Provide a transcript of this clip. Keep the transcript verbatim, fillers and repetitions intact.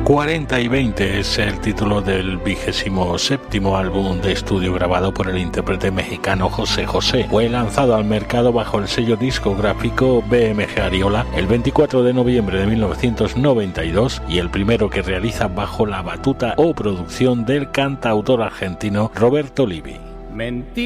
cuarenta y veinte es el título del vigésimo séptimo álbum de estudio grabado por el intérprete mexicano José José. Fue lanzado al mercado bajo el sello discográfico B M G Ariola el veinticuatro de noviembre de mil novecientos noventa y dos y el primero que realiza bajo la batuta o producción del cantautor argentino Roberto Livi. Mentira.